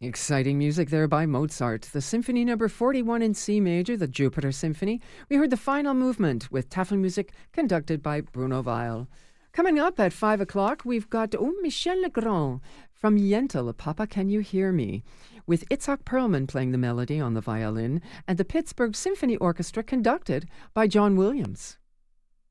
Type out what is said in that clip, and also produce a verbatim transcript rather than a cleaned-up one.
Exciting music there by Mozart. The Symphony Number forty-one in C major, the Jupiter Symphony. We heard the final movement with Tafelmusik conducted by Bruno Weil. Coming up at five o'clock, we've got oh, Michel Legrand from Yentl, Papa Can You Hear Me, with Itzhak Perlman playing the melody on the violin and the Pittsburgh Symphony Orchestra conducted by John Williams.